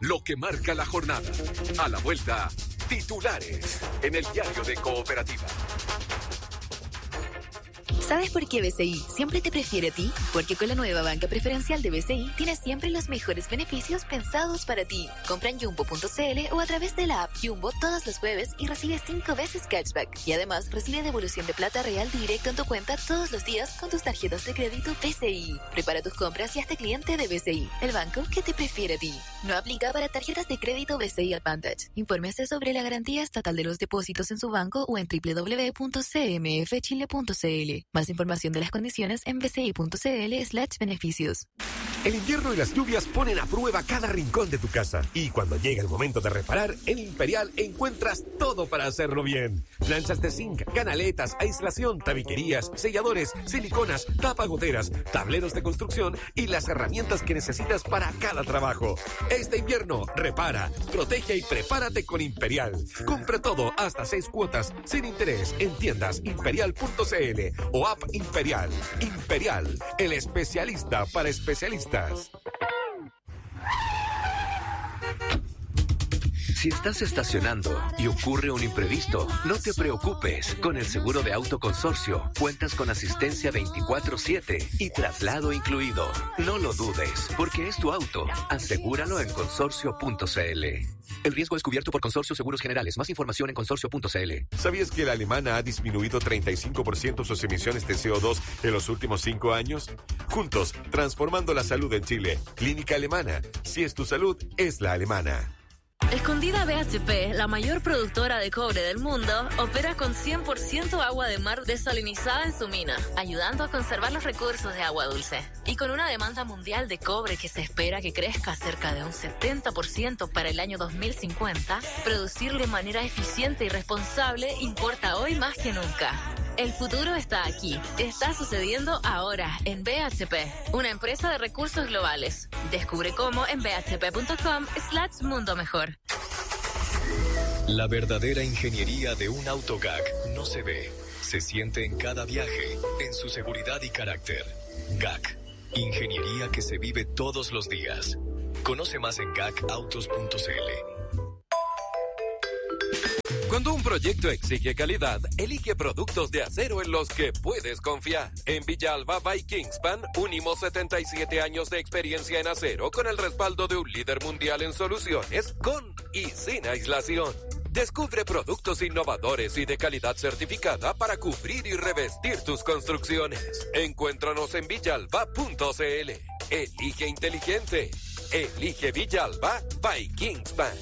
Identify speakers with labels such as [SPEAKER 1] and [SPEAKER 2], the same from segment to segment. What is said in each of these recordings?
[SPEAKER 1] lo que marca la jornada. A la vuelta, titulares en el diario de Cooperativa.
[SPEAKER 2] ¿Sabes por qué BCI siempre te prefiere a ti? Porque con la nueva banca preferencial de BCI tienes siempre los mejores beneficios pensados para ti. Compra en Jumbo.cl o a través de la app Jumbo todos los jueves y recibe 5 veces cashback. Y además recibe devolución de plata real directo en tu cuenta todos los días con tus tarjetas de crédito BCI. Prepara tus compras y hazte cliente de BCI, el banco que te prefiere a ti. No aplica para tarjetas de crédito BCI Advantage. Infórmese sobre la garantía estatal de los depósitos en su banco o en www.cmfchile.cl. Más información de las condiciones en bci.cl/beneficios.
[SPEAKER 3] El invierno y las lluvias ponen a prueba cada rincón de tu casa. Y cuando llega el momento de reparar, en Imperial encuentras todo para hacerlo bien. Planchas de zinc, canaletas, aislación, tabiquerías, selladores, siliconas, tapagoteras, tableros de construcción y las herramientas que necesitas para cada trabajo. Este invierno, repara, protege y prepárate con Imperial. Compra todo hasta 6 cuotas sin interés en tiendas imperial.cl o app Imperial. Imperial, el especialista para especialistas.
[SPEAKER 4] Si estás estacionando y ocurre un imprevisto, no te preocupes. Con el seguro de auto Consorcio, cuentas con asistencia 24/7 y traslado incluido. No lo dudes, porque es tu auto. Asegúralo en consorcio.cl. El riesgo es cubierto por Consorcio Seguros Generales. Más información en consorcio.cl.
[SPEAKER 3] ¿Sabías que la alemana ha disminuido 35% sus emisiones de CO2 en los últimos 5 años? Juntos, transformando la salud en Chile. Clínica Alemana. Si es tu salud, es la alemana.
[SPEAKER 5] Escondida BHP, la mayor productora de cobre del mundo, opera con 100% agua de mar desalinizada en su mina, ayudando a conservar los recursos de agua dulce. Y con una demanda mundial de cobre que se espera que crezca cerca de un 70% para el año 2050, producir de manera eficiente y responsable importa hoy más que nunca. El futuro está aquí. Está sucediendo ahora en BHP, una empresa de recursos globales. Descubre cómo en bhp.com/mundo mejor.
[SPEAKER 6] La verdadera ingeniería de un auto GAC no se ve, se siente en cada viaje, en su seguridad y carácter. GAC, ingeniería que se vive todos los días. Conoce más en gacautos.cl.
[SPEAKER 1] Cuando un proyecto exige calidad, elige productos de acero en los que puedes confiar. En Villalba by Kingspan, unimos 77 años de experiencia en acero con el respaldo de un líder mundial en soluciones con y sin aislación. Descubre productos innovadores y de calidad certificada para cubrir y revestir tus construcciones. Encuéntranos en villalba.cl. Elige inteligente. Elige Villalba by Kingspan.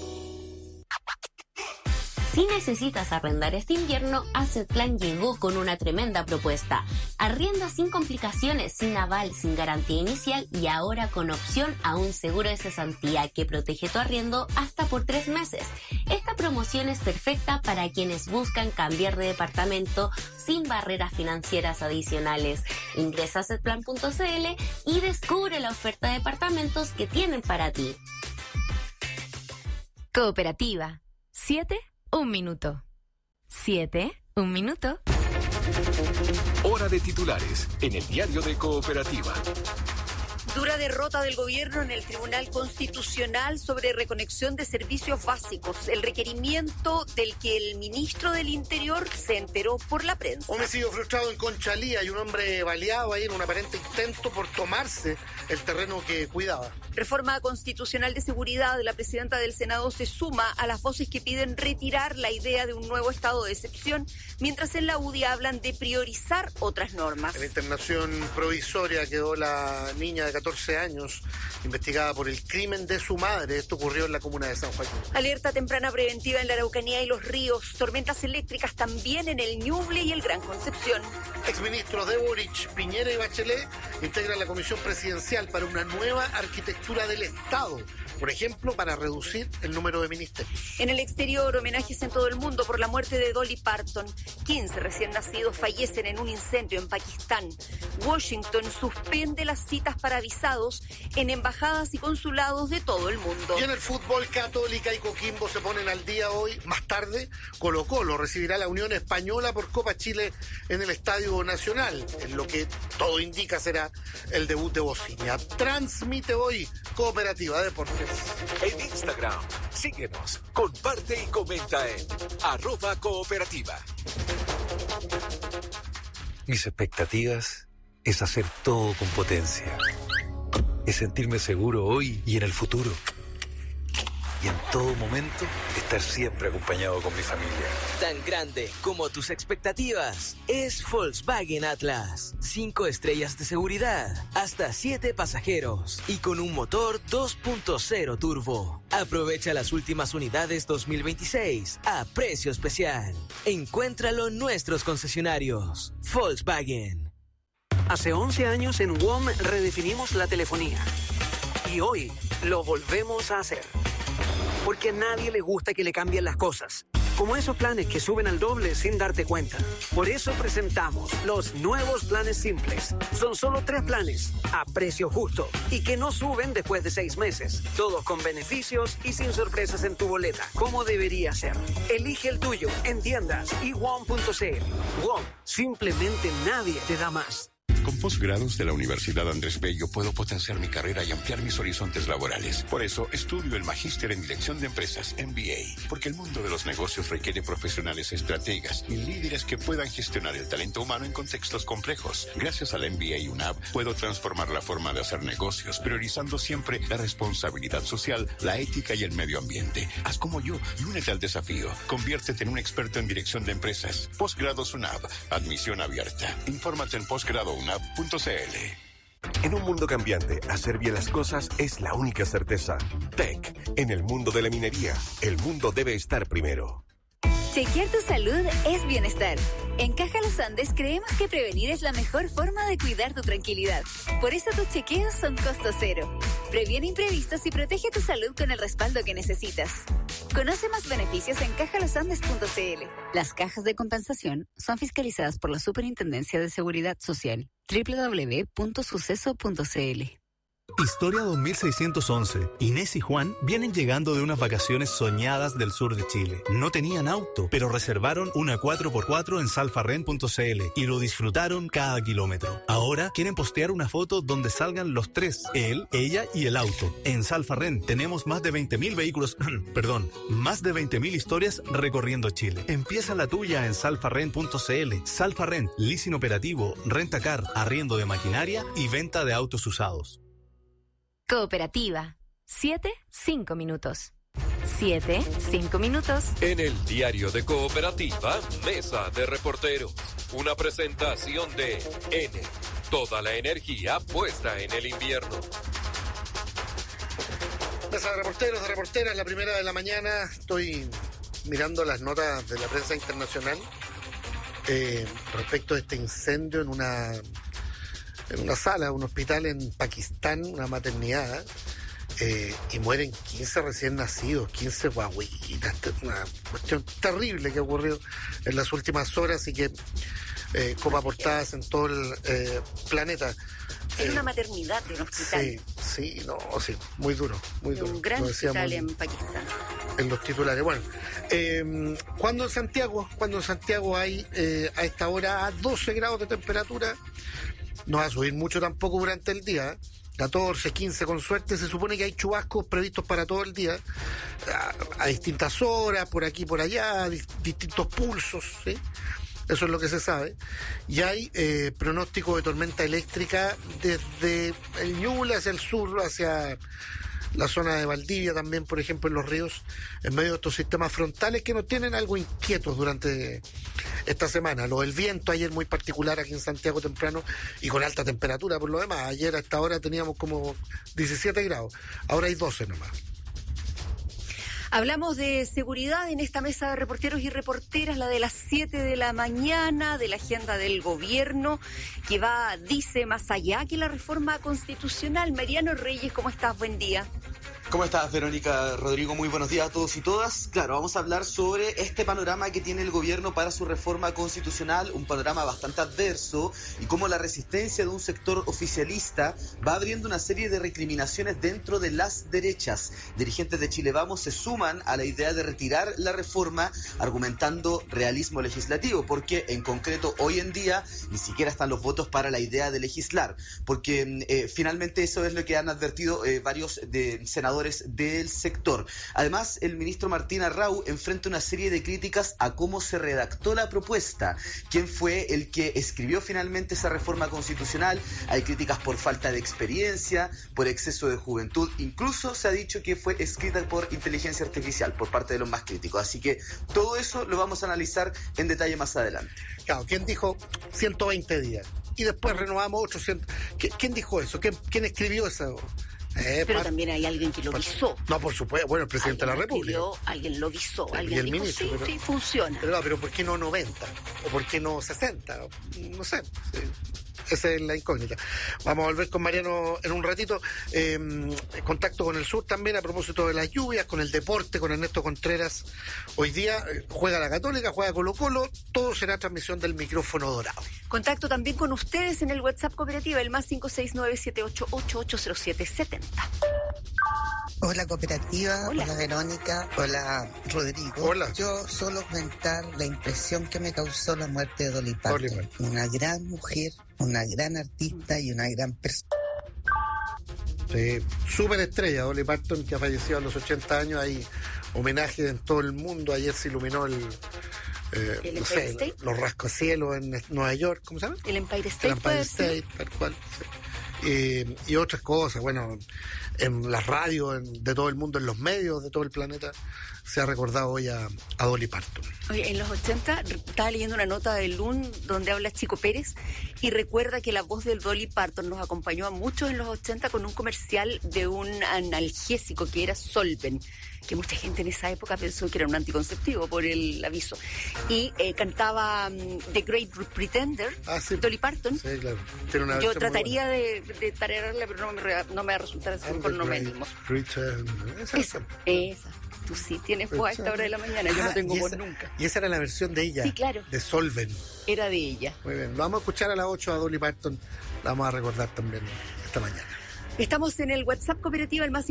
[SPEAKER 7] Si necesitas arrendar este invierno, Assetplan llegó con una tremenda propuesta. Arrienda sin complicaciones, sin aval, sin garantía inicial y ahora con opción a un seguro de cesantía que protege tu arriendo hasta por 3 meses. Esta promoción es perfecta para quienes buscan cambiar de departamento sin barreras financieras adicionales. Ingresa a Assetplan.cl y descubre la oferta de departamentos que tienen para ti.
[SPEAKER 2] Cooperativa. 7, 1 minuto. 7, 1 minuto.
[SPEAKER 1] Hora de titulares en el diario de Cooperativa.
[SPEAKER 8] Dura derrota del gobierno en el Tribunal Constitucional sobre reconexión de servicios básicos, el requerimiento del que el ministro del Interior se enteró por la prensa.
[SPEAKER 9] Homicidio frustrado en Conchalí, hay un hombre baleado ahí en un aparente intento por tomarse el terreno que cuidaba.
[SPEAKER 8] Reforma constitucional de seguridad, la presidenta del Senado se suma a las voces que piden retirar la idea de un nuevo estado de excepción, mientras en la UDI hablan de priorizar otras normas.
[SPEAKER 9] En la internación provisoria quedó la niña de 14 años, investigada por el crimen de su madre. Esto ocurrió en la comuna de San Joaquín.
[SPEAKER 8] Alerta temprana preventiva en la Araucanía y los ríos. Tormentas eléctricas también en el Ñuble y el Gran Concepción.
[SPEAKER 9] Exministros de Boric, Piñera y Bachelet integran la comisión presidencial para una nueva arquitectura del Estado. Por ejemplo, para reducir el número de ministerios.
[SPEAKER 8] En el exterior, homenajes en todo el mundo por la muerte de Dolly Parton. 15 recién nacidos fallecen en un incendio en Pakistán. Washington suspende las citas para personalizados en embajadas y consulados de todo el mundo.
[SPEAKER 9] Y en el fútbol, Católica y Coquimbo se ponen al día hoy. Más tarde, Colo-Colo recibirá a la Unión Española por Copa Chile en el Estadio Nacional, en lo que todo indica será el debut de Bociña. Transmite hoy Cooperativa Deportes.
[SPEAKER 3] En Instagram, síguenos, comparte y comenta en @cooperativa.
[SPEAKER 10] Mis expectativas es hacer todo con potencia. Es sentirme seguro hoy y en el futuro. Y en todo momento, estar siempre acompañado con mi familia.
[SPEAKER 11] Tan grande como tus expectativas es Volkswagen Atlas. 5 estrellas de seguridad, hasta 7 pasajeros y con un motor 2.0 turbo. Aprovecha las últimas unidades 2026 a precio especial. Encuéntralo en nuestros concesionarios. Volkswagen.
[SPEAKER 12] Hace 11 años en WOM redefinimos la telefonía. Y hoy lo volvemos a hacer. Porque a nadie le gusta que le cambien las cosas. Como esos planes que suben al doble sin darte cuenta. Por eso presentamos los nuevos planes simples. Son solo 3 planes, a precio justo, y que no suben después de 6 meses. Todos con beneficios y sin sorpresas en tu boleta, como debería ser. Elige el tuyo en tiendas y WOM.cl. WOM, simplemente nadie te da más.
[SPEAKER 13] Con posgrados de la Universidad Andrés Bello puedo potenciar mi carrera y ampliar mis horizontes laborales. Por eso estudio el Magíster en Dirección de Empresas, MBA, porque el mundo de los negocios requiere profesionales estrategas y líderes que puedan gestionar el talento humano en contextos complejos. Gracias al MBA UNAV puedo transformar la forma de hacer negocios, priorizando siempre la responsabilidad social, la ética y el medio ambiente. Haz como yo y únete al desafío. Conviértete en un experto en dirección de empresas. Posgrados UNAV, admisión abierta. Infórmate en posgradounab.cl.
[SPEAKER 3] En un mundo cambiante, hacer bien las cosas es la única certeza. TEC, en el mundo de la minería, el mundo debe estar primero.
[SPEAKER 2] Chequear tu salud es bienestar. En Caja Los Andes creemos que prevenir es la mejor forma de cuidar tu tranquilidad. Por eso tus chequeos son costo cero. Previene imprevistos y protege tu salud con el respaldo que necesitas. Conoce más beneficios en cajalosandes.cl. Las cajas de compensación son fiscalizadas por la Superintendencia de Seguridad Social. www.suceso.cl.
[SPEAKER 14] Historia 2611. Inés y Juan vienen llegando de unas vacaciones soñadas del sur de Chile. No tenían auto, pero reservaron una 4x4 en salfarren.cl y lo disfrutaron cada kilómetro. Ahora quieren postear una foto donde salgan los 3, él, ella y el auto. En Salfarren tenemos más de 20.000 vehículos, más de 20.000 historias recorriendo Chile. Empieza la tuya en salfarren.cl. Salfarren, leasing operativo, rentacar, arriendo de maquinaria y venta de autos usados.
[SPEAKER 15] Cooperativa. 7-5 minutos. 7-5 minutos.
[SPEAKER 1] En el diario de Cooperativa, Mesa de Reporteros. Una presentación de N. Toda la energía puesta en el invierno.
[SPEAKER 9] Mesa de reporteros, de reporteras, la primera de la mañana. Estoy mirando las notas de la prensa internacional respecto a este incendio en una sala, un hospital en Pakistán, una maternidad, y mueren 15 recién nacidos, 15 guaguitas. Una cuestión terrible que ocurrió en las últimas horas y que copa portadas en todo el planeta.
[SPEAKER 8] En una maternidad de un hospital.
[SPEAKER 9] Sí, muy duro, muy duro.
[SPEAKER 8] Un gran hospital en Pakistán.
[SPEAKER 9] En los titulares. Bueno, cuando en Santiago hay a esta hora a 12 grados de temperatura, no va a subir mucho tampoco durante el día, 14, 15 con suerte. Se supone que hay chubascos previstos para todo el día, a distintas horas, por aquí, por allá, distintos pulsos, ¿sí? Eso es lo que se sabe. Y hay pronóstico de tormenta eléctrica desde el Ñuble hacia el sur, hacia la zona de Valdivia también, por ejemplo, en los ríos, en medio de estos sistemas frontales que nos tienen algo inquietos durante esta semana. Lo del viento ayer muy particular aquí en Santiago temprano y con alta temperatura por lo demás. Ayer a esta hora teníamos como 17 grados, ahora hay 12 nomás.
[SPEAKER 8] Hablamos de seguridad en esta mesa de reporteros y reporteras, la de las 7 de la mañana, de la agenda del gobierno, que dice más allá que la reforma constitucional. Mariano Reyes, ¿cómo estás? Buen día.
[SPEAKER 16] ¿Cómo estás, Verónica? Rodrigo, muy buenos días a todos y todas. Claro, vamos a hablar sobre este panorama que tiene el gobierno para su reforma constitucional, un panorama bastante adverso, y cómo la resistencia de un sector oficialista va abriendo una serie de recriminaciones dentro de las derechas. Dirigentes de Chile Vamos se suman a la idea de retirar la reforma, argumentando realismo legislativo, porque en concreto hoy en día ni siquiera están los votos para la idea de legislar, porque finalmente eso es lo que han advertido varios senadores del sector. Además, el ministro Martín Arrau enfrenta una serie de críticas a cómo se redactó la propuesta. ¿Quién fue el que escribió finalmente esa reforma constitucional? Hay críticas por falta de experiencia, por exceso de juventud. Incluso se ha dicho que fue escrita por inteligencia artificial por parte de los más críticos. Así que todo eso lo vamos a analizar en detalle más adelante.
[SPEAKER 9] Claro, ¿quién dijo 120 días? Y después renovamos 800. ¿Quién dijo eso? ¿Quién escribió eso?
[SPEAKER 8] Pero también hay alguien que lo visó.
[SPEAKER 9] No, por supuesto. Bueno, el presidente de la República.
[SPEAKER 8] Alguien lo visó. Alguien
[SPEAKER 9] y el
[SPEAKER 8] dijo,
[SPEAKER 9] ministro.
[SPEAKER 8] sí, funciona.
[SPEAKER 9] Pero ¿por qué no 90? ¿O por qué no 60? No sé. Sí. Esa es la incógnita. Vamos a volver con Mariano en un ratito. Contacto con el sur también a propósito de las lluvias, con el deporte, con Ernesto Contreras. Hoy día juega la Católica, juega Colo-Colo. Todo será transmisión del micrófono dorado.
[SPEAKER 8] Contacto también con ustedes en el WhatsApp Cooperativa, el más 569-7888-0770.
[SPEAKER 17] Hola Cooperativa, hola Verónica, hola Rodrigo.
[SPEAKER 9] Hola.
[SPEAKER 17] Yo solo comentar la impresión que me causó la muerte de Dolly Parton. Una gran mujer, una gran artista y una gran persona.
[SPEAKER 9] Sí, súper estrella Dolly Parton, que ha fallecido a los 80 años. Hay homenaje en todo el mundo. Ayer se iluminó no sé, los rascacielos en Nueva York. ¿Cómo se llama?
[SPEAKER 8] El Empire State.
[SPEAKER 9] El Empire State, tal cual. Sí. Y otras cosas, bueno, en las radios de todo el mundo, en los medios de todo el planeta, se ha recordado hoy a Dolly Parton.
[SPEAKER 8] Oye, en los 80 estaba leyendo una nota de LUN donde habla Chico Pérez y recuerda que la voz del Dolly Parton nos acompañó a muchos en los 80 con un comercial de un analgésico que era Solven, que mucha gente en esa época pensó que era un anticonceptivo por el aviso. Y cantaba The Great Pretender, Dolly Parton.
[SPEAKER 9] Sí, claro. Tiene una
[SPEAKER 8] Yo trataría de tararearla, pero no me va a resultar así por no me animo. Esa. Tú sí tienes voz a esta hora de la mañana, yo no tengo voz nunca.
[SPEAKER 9] Y esa era la versión de ella.
[SPEAKER 8] Sí, claro.
[SPEAKER 9] De Solven.
[SPEAKER 8] Era de ella.
[SPEAKER 9] Muy bien, lo vamos a escuchar a las 8 a Dolly Parton. La vamos a recordar también esta mañana.
[SPEAKER 8] Estamos en el WhatsApp Cooperativa, el más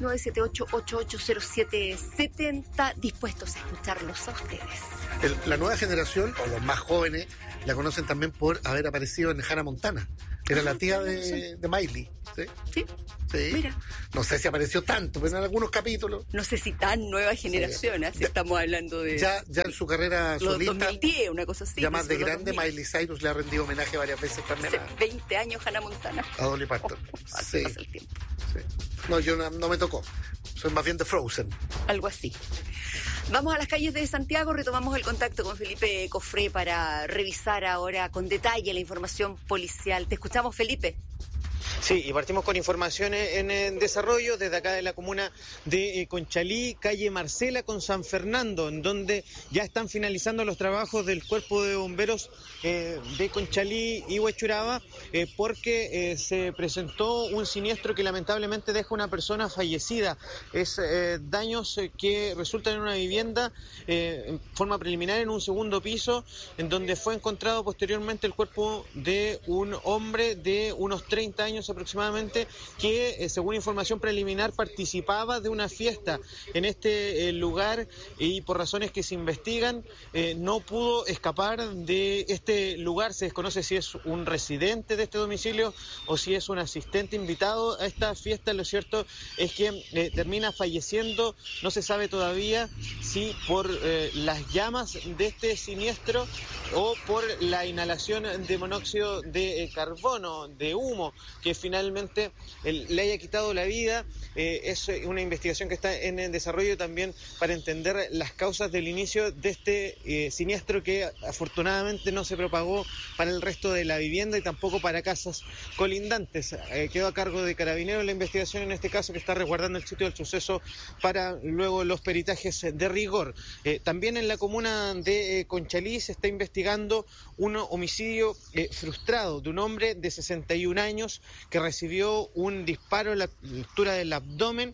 [SPEAKER 8] 569-7888-0770, dispuestos a escucharlos a ustedes.
[SPEAKER 9] La nueva generación, o los más jóvenes, la conocen también por haber aparecido en Hannah Montana. Era la tía de Miley. ¿Sí? Sí.
[SPEAKER 8] Mira.
[SPEAKER 9] No sé si apareció tanto, pero en algunos capítulos.
[SPEAKER 8] No sé si tan nueva generación, así estamos hablando de...
[SPEAKER 9] Ya en su carrera solista.
[SPEAKER 8] 2010, una cosa así.
[SPEAKER 9] Ya más de grande, 2000. Miley Cyrus le ha rendido homenaje varias veces también.
[SPEAKER 8] Hace 20 años Hannah Montana.
[SPEAKER 9] A Dolly Parton.
[SPEAKER 8] Así pasa el tiempo.
[SPEAKER 9] Sí. No, yo no me tocó. Soy más bien de Frozen.
[SPEAKER 8] Algo así. Vamos a las calles de Santiago, retomamos el contacto con Felipe Cofré para revisar ahora con detalle la información policial. Te escuchamos, Felipe.
[SPEAKER 18] Sí, y partimos con información en desarrollo desde acá de la comuna de Conchalí, calle Marcela con San Fernando, en donde ya están finalizando los trabajos del Cuerpo de Bomberos de Conchalí y Huechuraba, porque se presentó un siniestro que lamentablemente deja una persona fallecida. Es daños que resultan en una vivienda en forma preliminar en un segundo piso, en donde fue encontrado posteriormente el cuerpo de un hombre de unos 30 años aproximadamente, que según información preliminar participaba de una fiesta en este lugar y por razones que se investigan no pudo escapar de este lugar. Se desconoce si es un residente de este domicilio o si es un asistente invitado a esta fiesta. Lo cierto es que termina falleciendo, no se sabe todavía si por las llamas de este siniestro o por la inhalación de monóxido de carbono, de humo, que finalmente le haya quitado la vida. Es una investigación que está en desarrollo también para entender las causas del inicio de este siniestro, que afortunadamente no se propagó para el resto de la vivienda y tampoco para casas colindantes. Quedó a cargo de Carabineros la investigación en este caso, que está resguardando el sitio del suceso para luego los peritajes de rigor. También en la comuna de Conchalí se está investigando un homicidio frustrado de un hombre de 61 años que recibió un disparo a la altura del abdomen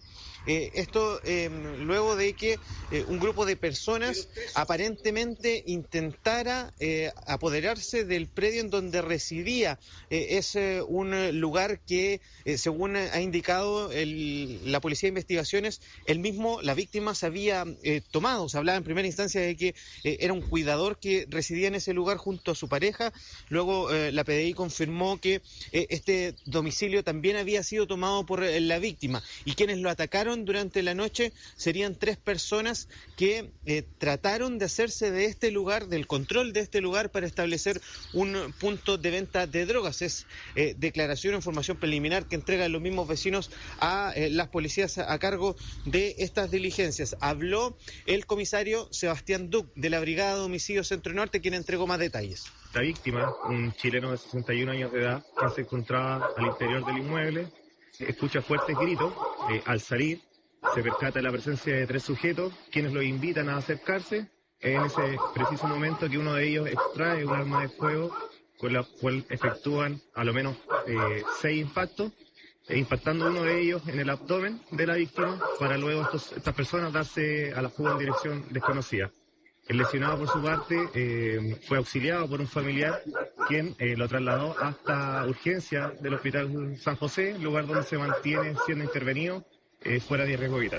[SPEAKER 18] Esto luego de que un grupo de personas aparentemente intentara apoderarse del predio en donde residía. Es un lugar que, según ha indicado la Policía de Investigaciones, la víctima se había tomado. Se hablaba en primera instancia de que era un cuidador que residía en ese lugar junto a su pareja. Luego la PDI confirmó que este domicilio también había sido tomado por la víctima, y quienes lo atacaron durante la noche serían 3 personas que trataron de hacerse de este lugar, del control de este lugar, para establecer un punto de venta de drogas. Es declaración o información preliminar que entregan los mismos vecinos a las policías a cargo de estas diligencias. Habló el comisario Sebastián Duc de la Brigada de Homicidios Centro Norte, quien entregó más detalles.
[SPEAKER 19] La víctima, un chileno de 61 años de edad, que se encontraba al interior del inmueble, escucha fuertes gritos. Al salir, se percata de la presencia de 3 sujetos, quienes lo invitan a acercarse. En ese preciso momento que uno de ellos extrae un arma de fuego, con la cual efectúan a lo menos 6 impactos, impactando uno de ellos en el abdomen de la víctima, para luego estas personas darse a la fuga en dirección desconocida. El lesionado, por su parte, fue auxiliado por un familiar, quien lo trasladó hasta urgencia del Hospital San José, lugar donde se mantiene siendo intervenido fuera de riesgo vital.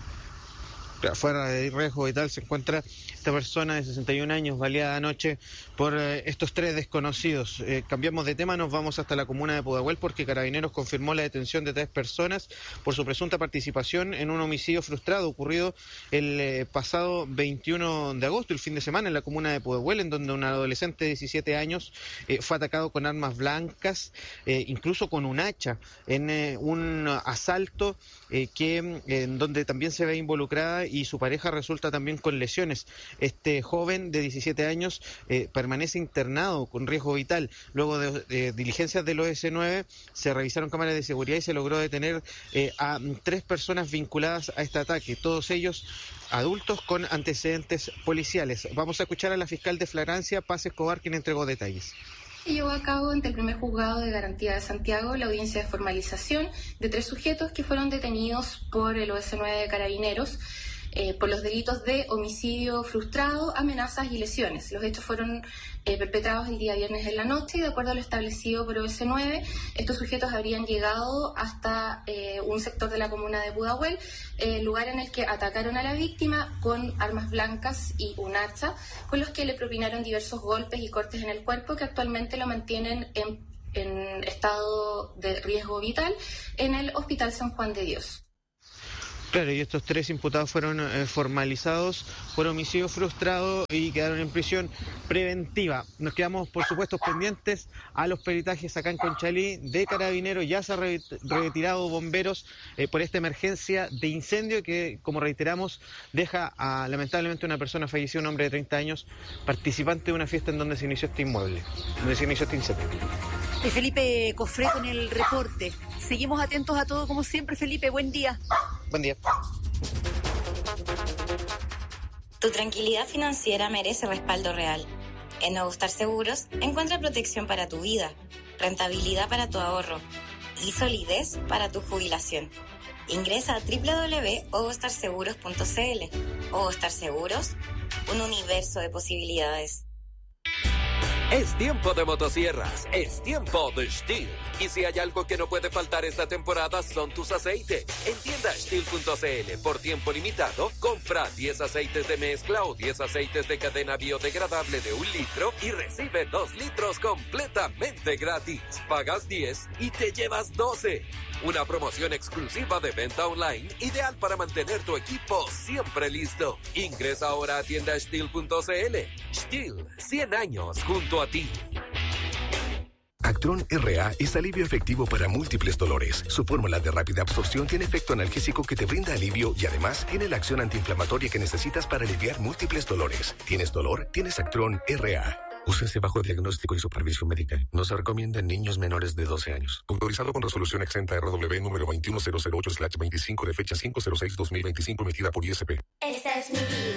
[SPEAKER 18] Fuera de riesgo vital se encuentra esta persona de 61 años, baleada anoche por estos 3 desconocidos. Cambiamos de tema, nos vamos hasta la comuna de Pudahuel, porque Carabineros confirmó la detención de 3 personas por su presunta participación en un homicidio frustrado ocurrido el pasado 21 de agosto, el fin de semana, en la comuna de Pudahuel, en donde un adolescente de 17 años fue atacado con armas blancas, incluso con un hacha, en un asalto en donde también se ve involucrada, y su pareja resulta también con lesiones. Este joven de 17 años permanece internado con riesgo vital. Luego de diligencias del OS9 se revisaron cámaras de seguridad y se logró detener a 3 personas vinculadas a este ataque, todos ellos adultos con antecedentes policiales. Vamos a escuchar a la fiscal de flagrancia, Paz Escobar, quien entregó detalles.
[SPEAKER 20] Se llevó a cabo ante el primer juzgado de garantía de Santiago la audiencia de formalización de 3 sujetos que fueron detenidos por el OS9 de Carabineros por los delitos de homicidio frustrado, amenazas y lesiones. Los hechos fueron perpetrados el día viernes en la noche, y de acuerdo a lo establecido por OS9, estos sujetos habrían llegado hasta un sector de la comuna de Pudahuel, lugar en el que atacaron a la víctima con armas blancas y un hacha, con los que le propinaron diversos golpes y cortes en el cuerpo, que actualmente lo mantienen en estado de riesgo vital en el Hospital San Juan de Dios.
[SPEAKER 18] Claro, y estos 3 imputados fueron formalizados por homicidio frustrado y quedaron en prisión preventiva. Nos quedamos, por supuesto, pendientes a los peritajes acá en Conchalí de Carabineros. Ya se han retirado bomberos por esta emergencia de incendio que, como reiteramos, deja a lamentablemente una persona fallecida, un hombre de 30 años, participante de una fiesta en donde se inició este inmueble, donde se inició este incendio.
[SPEAKER 8] Felipe Cofré con el reporte. Seguimos atentos a todo como siempre, Felipe. Buen día.
[SPEAKER 18] Buen día.
[SPEAKER 21] Tu tranquilidad financiera merece respaldo real. En Nuevo Star Seguros encuentra protección para tu vida, rentabilidad para tu ahorro y solidez para tu jubilación. Ingresa a www.ovostarseguros.cl. Ovo Star Seguros, un universo de posibilidades.
[SPEAKER 1] Es tiempo de motosierras, es tiempo de Stihl. Y si hay algo que no puede faltar esta temporada son tus aceites. En tienda Stihl.cl, por tiempo limitado, compra 10 aceites de mezcla o 10 aceites de cadena biodegradable de 1 litro y recibe 2 litros completamente gratis. Pagas 10 y te llevas 12. Una promoción exclusiva de venta online, ideal para mantener tu equipo siempre listo. Ingresa ahora a tienda Stihl.cl. Stihl, 100 años junto a ti.
[SPEAKER 3] Actron RA es alivio efectivo para múltiples dolores. Su fórmula de rápida absorción tiene efecto analgésico que te brinda alivio y además tiene la acción antiinflamatoria que necesitas para aliviar múltiples dolores. ¿Tienes dolor? Tienes Actron RA. Úsese bajo diagnóstico y supervisión médica. No se recomienda en niños menores de 12 años. Autorizado con resolución exenta RW número 21008/25 de fecha 5/06/2025 emitida por ISP.
[SPEAKER 22] Esta es mi vida.